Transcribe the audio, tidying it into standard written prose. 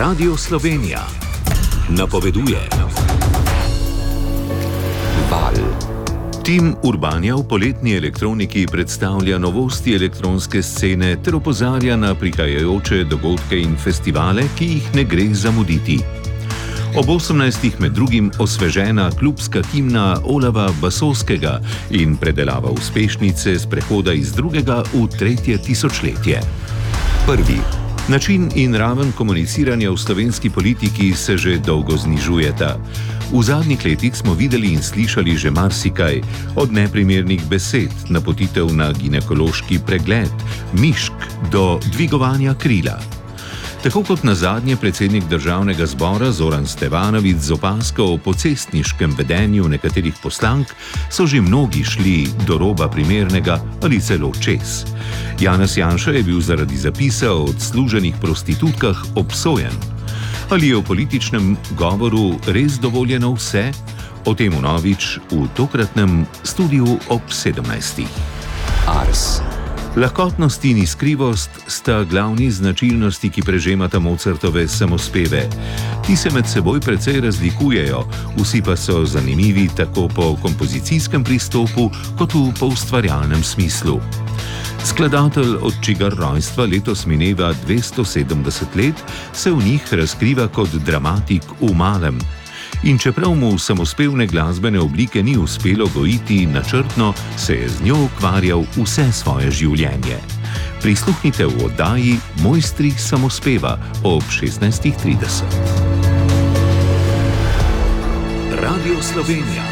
Radio Slovenija napoveduje. Val. Tim Urbanja v poletni elektroniki predstavlja novosti elektronske scene ter opozarja na prihajajoče dogodke in festivale, ki jih ne gre zamuditi. Ob 18. med drugim osvežena klubska himna Olava Basovskega in predelava uspešnice z prehoda iz 2. v 3. tisočletje. Prvi. Način in raven komuniciranja v slovenski politiki se že dolgo znižujeta. V zadnjih letih smo videli in slišali že marsikaj, od neprimernih besed, napotitev na ginekološki pregled, mišk do dvigovanja krila. Tako kot nazadnje predsednik Državnega zbora Zoran Stevanović z opasko o pocestniškem vedenju nekaterih poslank, so že mnogi šli do roba primernega ali celo čez. Janez Janša je bil zaradi zapisa o odsluženih prostitutkah obsojen. Ali je v političnem govoru res dovoljeno vse? O tem vnovič v tokratnem studiu ob 17. Ars. Lahkotnost in iskrivost sta glavni značilnosti, ki prežemata Mozartove samospeve. Ti se med seboj precej razlikujejo, vsi pa so zanimivi tako po kompozicijskem pristopu kot v poustvarjalnem smislu. Skladatelj, od čigar rojstva letos mineva 270 let, se v njih razkriva kot dramatik v malem. In čeprav mu samospevne glasbene oblike ni uspelo gojiti načrtno, se je z njo ukvarjal vse svoje življenje. Prisluhnite v oddaji Mojstri samospeva ob 16.30. Radio Slovenija.